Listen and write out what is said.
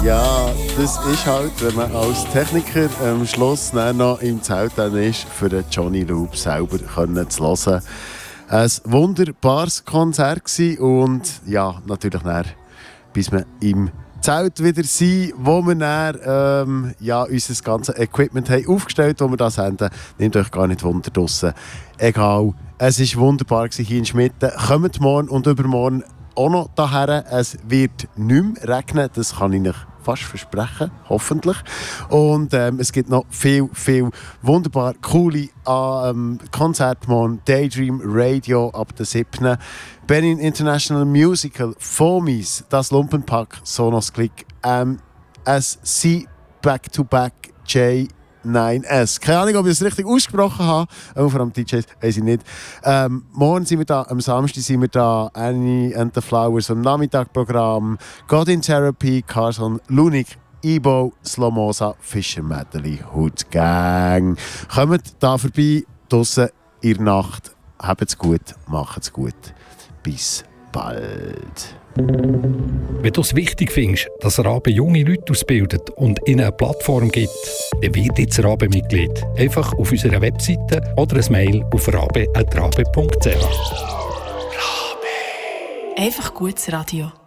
Ja, das ist halt, wenn man als Techniker am Schluss noch im Zelt ist, für den Johnny Loop selber zu hören. Ein wunderbares Konzert gewesen und ja, natürlich dann, bis wir im Zelt wieder sind, wo wir dann, unser ganzes Equipment haben aufgestellt, wo wir das senden. Nehmt euch gar nicht Wunder draussen. Egal, es war wunderbar hier in Schmitten. Kommt morgen und übermorgen auch noch daher. Es wird nicht mehr regnen, das kann ich euch fast versprechen, hoffentlich. Und es gibt noch viel wunderbar coole Konzerte morgen. Daydream Radio ab der 7. Benin International Musical, FOMIS, das Lumpenpack, Sonos Click, SC Back-to-Back J9S. Keine Ahnung, ob ich es richtig ausgesprochen habe, aber vor allem DJs weiß ich nicht. Morgen sind wir da, am Samstag sind wir da, Annie and the Flowers, am Nachmittagprogramm, God in Therapy, Carson, Lunik, Ibo, Slomosa, Fischer Medley, Hood Gang. Kommt da vorbei, draussen in der Nacht. Habt's gut, macht's gut. Bis bald. Wenn du es wichtig findest, dass Rabe junge Leute ausbildet und ihnen eine Plattform gibt, dann wird jetzt Rabe-Mitglied. Einfach auf unserer Webseite oder ein Mail auf rabe@rabe.ch. Einfach gutes Radio.